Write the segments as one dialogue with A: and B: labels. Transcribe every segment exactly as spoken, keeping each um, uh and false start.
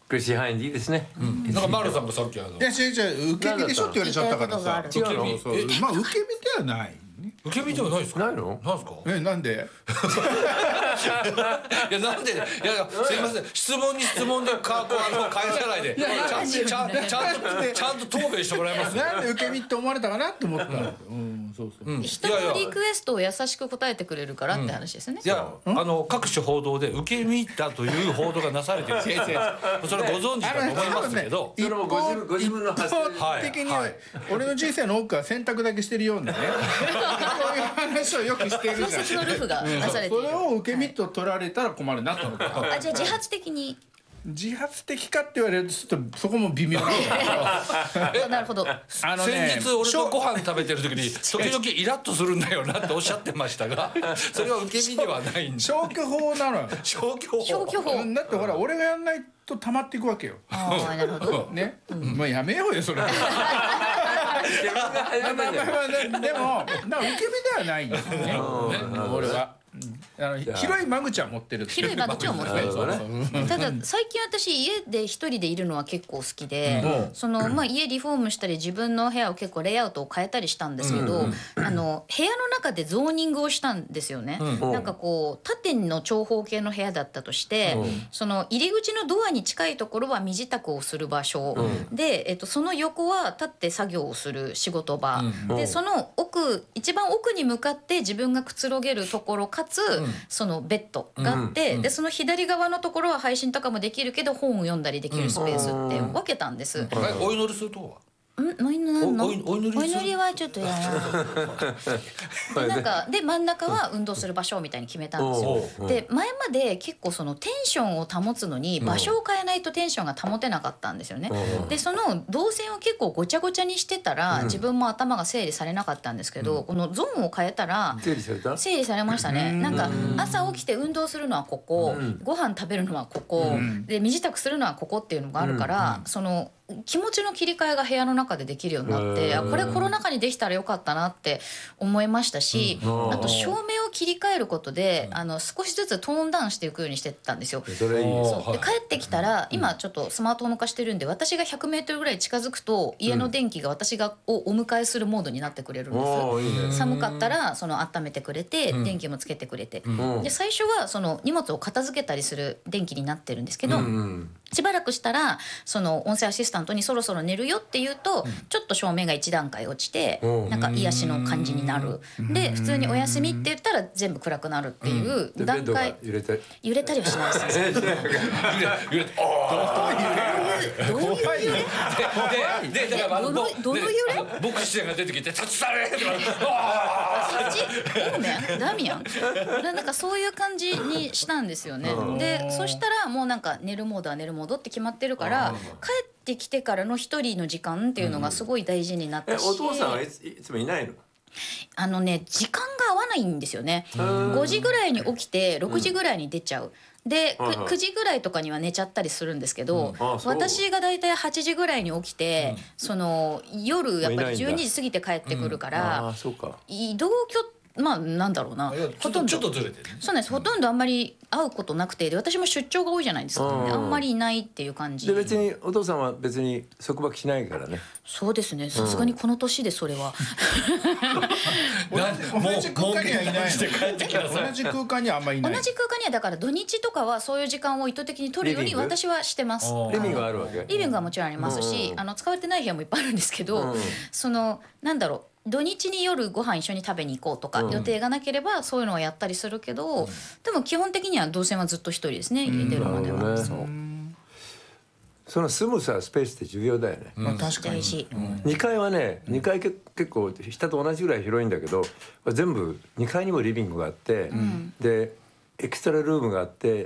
A: これ支配でいいですね。
B: なんか丸さんがさっきあの
C: いや違う違う受け身でしょって言われちゃったからさ。
A: 違うの？
C: そうまあ受け身ではない。
B: 受け身ではないですか？
A: ないの？
B: なんですか？
C: えなんで？
B: いやなんでいやいやすいません質問に質問でかこうあの返さないでちゃんとちゃんちゃんとちゃんと答弁してもらいます。
C: なんで受け身って思われたかなって思った。うんそうそう。
D: 人のリクエストを優しく答えてくれるからって話ですね。
B: いやあの各種報道で受け身だという報道がなされてる。それご存知だと思いますけど。
A: それもご自分ご自分の発想
C: 一方的に俺の人生の多くは選択だけしてるようなね。こういう話をよくしてるじゃん。
D: 小説のルフがなされている。
C: それを受け身と取られたら困るなと思った。
D: あじゃあ自発的に。
C: 自発的かって言われるとちょっとそこも微妙なんだけど
D: なるほど。
C: あのね
B: 先日俺とご飯食べてる時に時々イラッとするんだよなっておっしゃってましたがそれは受け身ではないんで
C: 消去法なのよ。
B: 消去法
D: 消去法
C: だってほら俺がやんないと溜まっていくわけよ。
D: ああなるほど。
C: ね、もうやめようよそれ。まあまあまあまあでもなんか受け身ではないんですよね。俺は。あの広い間口は持ってる。
D: 広い間口を持ってる。ただ最近私家で一人でいるのは結構好きで、そのまあ家リフォームしたり自分の部屋を結構レイアウトを変えたりしたんですけど、あの部屋の中でゾーニングをしたんですよね。なんかこう縦の長方形の部屋だったとして、その入り口のドアに近いところは身支度をする場所で、えっとその横は立って作業をする仕事場で、その奥一番奥に向かって自分がくつろげるところかつそのベッドがあって、でその左側のところは配信とかもできるけど本を読んだりできるスペースって分けたんです。
B: お祈りするとこは
D: んお祈りの
B: おお祈りする
D: お祈りはちょっとやな。でなんかで真ん中は運動する場所みたいに決めたんですよ。で前まで結構そのテンションを保つのに場所を変えないとテンションが保てなかったんですよね。でその動線を結構ごちゃごちゃにしてたら自分も頭が整理されなかったんですけど、このゾーンを変えたら
A: 整理された？
D: 整理されましたね。なんか朝起きて運動するのはここ、ご飯食べるのはここ、で身支度するのはここっていうのがあるから、その気持ちの切り替えが部屋の中でできるようになって、あこれコロナ禍にできたらよかったなって思いましたし、あと照明を切り替えることであの少しずつトーンダウンしていくようにしてたんですよ。
A: それいい。
D: そうで帰ってきたら今ちょっとスマートフォン化してるんで、私がひゃくメートルぐらい近づくと家の電気が私がをお迎えするモードになってくれるんです。寒かったらその温めてくれて電気もつけてくれて、で最初はその荷物を片付けたりする電気になってるんですけど、しばらくしたらその音声アシスタントにそろそろ寝るよって言うと、ちょっと照明が一段階落ちてなんか癒しの感じになる。で普通にお休みって言ったら全部暗くなるっていう段階。
A: 揺れたり
D: 揺れたりはしないですね。
B: 揺れて
D: どういう揺れ？
B: ででだから
D: どのどの揺れ？
B: 牧師が出てきて立ち去れとか
D: そっち？オーメン？ダミアン？なんかそういう感じにしたんですよね。でそしたらもうなんか寝るモードは寝るモードって決まってるから、帰ってきてからの一人の時間っていうのがすごい大事になったし。
A: お父さんはいついつもいないの？
D: あのね時間が合わないんですよね。ごじぐらいに起きてろくじぐらいに出ちゃう。でくじぐらいとかには寝ちゃったりするんですけど、私がだいたいはちじぐらいに起きて、その夜やっぱりじゅうにじ過ぎて帰ってくるから、移動距まあなんだろうな、
B: ほとんどちょっとずれてる。
D: そうなんです。ほとんどあんまり会うことなくて、で私も出張が多いじゃないですか。あんまりいないっていう感じ。
A: で別にお父さんは別に束縛しないからね。
D: そうですね。さすがにこの年でそれは。
C: 同じ空間にはいない。同じ空間にはあんまりいない。
D: 同じ空間にはだから土日とかはそういう時間を意図的に取るように私はしてます。
A: リビングがあるわけ？
D: リビングはもちろんありますし、あの使われてない部屋もいっぱいあるんですけど、そのなんだろう。土日に夜ご飯一緒に食べに行こうとか予定がなければそういうのはやったりするけど、でも基本的には動線はずっと一人ですね。家出るまでは。そう。
A: その住むさスペースって重要だよね。
C: まあ確かに。
A: にかいはね、にかい結構下と同じぐらい広いんだけど、全部にかいにもリビングがあって、でエクストラルームがあって、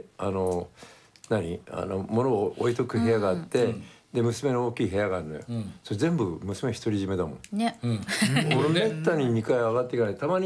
A: あの何あの物を置いとく部屋があって。で娘の大きい部屋があるのよ、うん、それ全部娘独り占めだもん
D: ね、
A: うん、俺めったににかい上がっていかない。たまに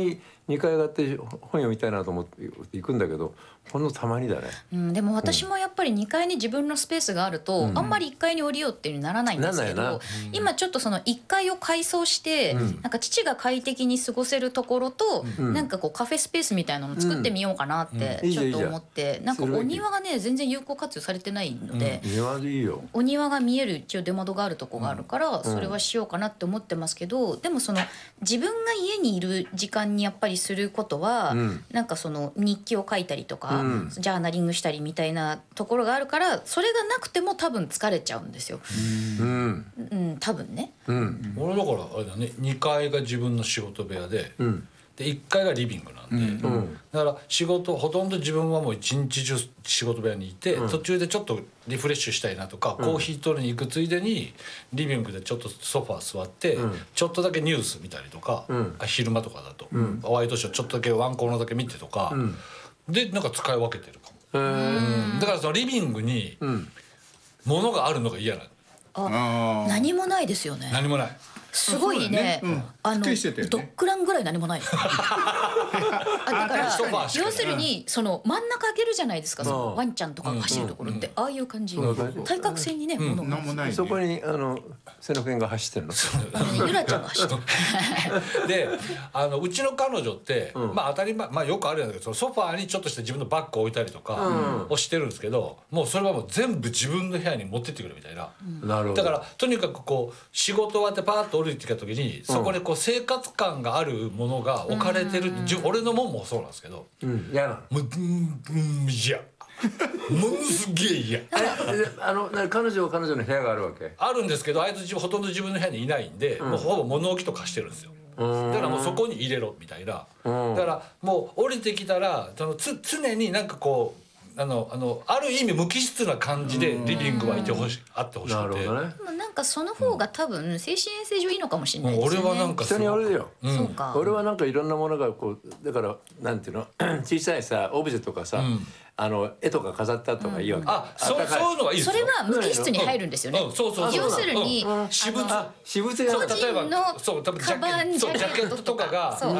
A: にかい上がって本読みたいなと思って行くんだけどほんのたまにだね、
D: うん、でも私もやっぱりにかいに自分のスペースがあると、うん、あんまりいっかいに降りようっていうにならないんですけど、うん、今ちょっとそのいっかいを改装して、うん、なんか父が快適に過ごせるところと、うん、なんかこうカフェスペースみたいなのを作ってみようかなってちょっと思って、うん、なんかお庭がね全然有効活用されてないので、
A: うん、庭でいいよ。
D: お庭が見える一応出窓があるとこがあるから、うん、それはしようかなって思ってますけど、でもその自分が家にいる時間にやっぱりすることは、うん、なんかその日記を書いたりとか、うん、ジャーナリングしたりみたいなところがあるからそれがなくても多分疲れちゃうんですよ。うん、うん、多分ね。
B: うん、俺だからあれだね、にかいが自分の仕事部屋で、うん、でいっかいがリビングなんで、うん、だから仕事ほとんど自分はもう一日中仕事部屋にいて、うん、途中でちょっとリフレッシュしたいなとか、うん、コーヒー取りに行くついでにリビングでちょっとソファー座って、うん、ちょっとだけニュース見たりとか、うん、昼間とかだと、うん、ワイドショーちょっとだけワンコーナーだけ見てとか、うん、でなんか使い分けてるかも。うん、だからそのリビングに物があるのが嫌なの。
D: あ、何もないですよね。
B: 何もない。
D: すごいね、うん、あのドッグランぐらい何もないあだから要するにその真ん中開けるじゃないですか、そのワンちゃんとかが走るところって、ああいう感じ、対角線にね、もの
A: がそこにあの背の犬が走ってるの、
D: ゆらちゃんが走って
B: るで、あのうちの彼女って、まあ当たり前、まあよくあるんだけど、そのソファーにちょっとした自分のバッグを置いたりとかをしてるんですけど、もうそれはもう全部自分の部屋に持ってってくるみたいな。なるほど。だからとにかくこう仕事終わってパーッと降りてきた時に、そこでこう生活感があるものが置かれてる、俺のもんもそうなんですけど、
A: 嫌なの。
B: もう嫌、ものすげえ嫌。
A: あの彼女は彼女の部屋があるわけ。
B: あるんですけど、あいつほとんど自分の部屋にいないんで、もうほぼ物置とかしてるんですよ。だからもうそこに入れろみたいな。だからもう降りてきたらそのつ常になんかこう。あのあのある意味無機質な感じでリビングはいてほしい、あってほしくて。
D: でもなんかその方が多分精神衛生上いいのかもしれないですよね。
B: 俺はなんか
A: 人によるよ。
D: うん、そうか。
A: 俺はなんかいろんなものがこうだからなんていうの小さいさオブジェとかさ、うん、あの絵とか飾ったとかいいわけ。
B: うん、あ、そうそういうのはいいですよ。
D: それは無機質に入るんですよね。要するに
B: 私物、
A: 私物が
D: 個人のカバンジャケットとかが。